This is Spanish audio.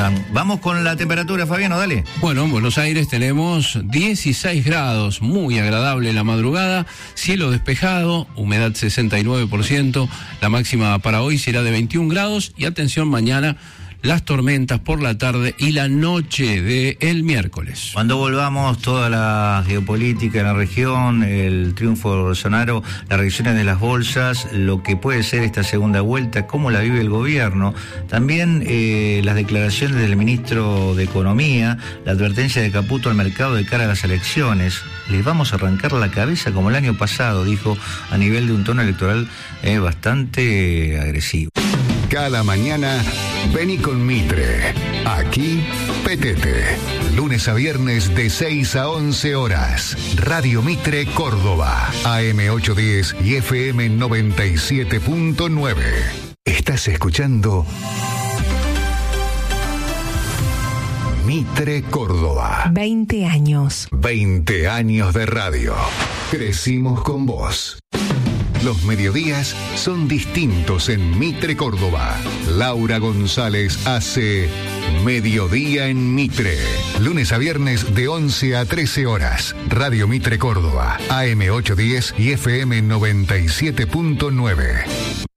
están. Vamos con la temperatura, Fabiano, dale. Bueno, en Buenos Aires tenemos 16 grados, muy agradable la madrugada, cielo despejado, humedad 69%, la máxima para hoy será de 21 grados y atención mañana, las tormentas por la tarde y la noche del miércoles. Cuando volvamos, toda la geopolítica en la región, el triunfo de Bolsonaro, las reacciones de las bolsas, lo que puede ser esta segunda vuelta, cómo la vive el gobierno, también las declaraciones del ministro de Economía, la advertencia de Caputo al mercado de cara a las elecciones. Les vamos a arrancar la cabeza como el año pasado, dijo, a nivel de un tono electoral bastante agresivo. Cada mañana, vení con Mitre. Aquí, Petete. Lunes a viernes de 6 a 11 horas. Radio Mitre Córdoba. AM 810 y FM 97.9. Estás escuchando Mitre Córdoba. 20 años. 20 años de radio. Crecimos con vos. Los mediodías son distintos en Mitre Córdoba. Laura González hace Mediodía en Mitre. Lunes a viernes de 11 a 13 horas. Radio Mitre Córdoba. AM 810 y FM 97.9.